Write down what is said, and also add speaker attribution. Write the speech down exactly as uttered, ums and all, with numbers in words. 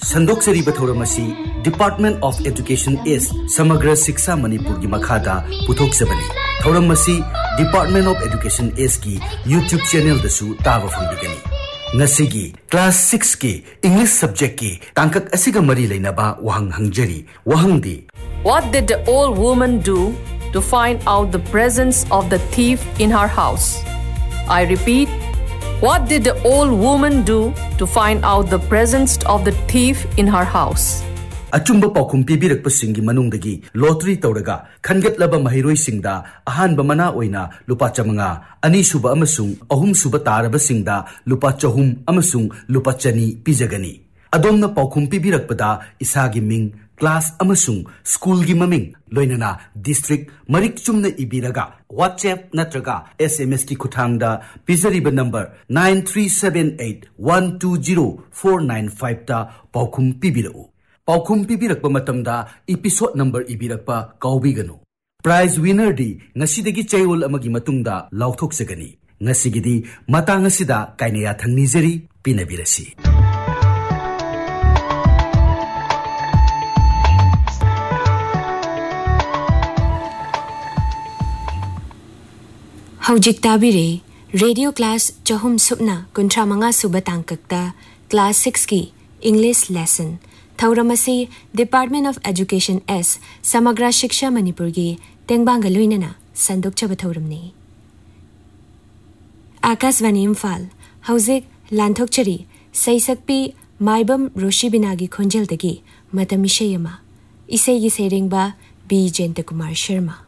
Speaker 1: संदोक्चरीब थौरमसी department of education S समग्र शिक्षा मणिपुर की मखादा पुथोक्चबनी थौरमसी डिपार्टमेंट ऑफ एजुकेशन एस की यूट्यूब चैनल दसु ताब फंगदिगनी नसिगी क्लास सिक्स की इंग्लिश सब्जेक्ट की तांकक असिगा मरी लेनबा वहंग हंगजरी वहंगदी
Speaker 2: What did the old woman do to find out the presence of the thief in her house? I repeat, what did the old woman do to find out the presence of the thief in her house?
Speaker 1: अचुंब पाखुम पीबीरकपसिंगी मनुंगदगी lottery तौरगा खनगतलबा महिरोइसिंगदा अहानबा मना ओइना लुपा चमंगा अनीसुबा अमसुंग अहुमसुबा तारबसिंगदा लुपा चहुम अमसुंग लुपा चनी पिजगनी अदोमना पाखुम पीबीरकपदा इसागी Ming class अमसुंग school की ममिंग लोइनना district Marik Chumna इबीरगा WhatsApp नत्रगा SMS की खुथांगदा पिजरीबा number nine three seven eight one two zero four nine five ता पाखुम पीबीरउ पाखुम पीबीरकपा मतमदा episode number इबीरकपा काउबीगनु prize winner दी ngasiदगी चैओल अमगी मतुंगदा लाउथोक्सगनी ngasiगिदी मतांग असिदा काइनेया थंगनिजरी पिनबिरसी
Speaker 3: हौजिक ताबिरे radio class चहुम Subna कुंट्रा मंगा सुबह तांककता class six की English lesson थौरमसी department of education S समग्र शिक्षा मणिपुर की तेंगबांग लुइनना संदोक्चब थौरमनी Akashvani Imphal हौजिक लांथोक्चरी सैसक्पी Maibam रोशीबिनागी खोंजेलदगी मतमिशेयमा इसेगी सेरेंगबा B Jayant Kumar Sharma.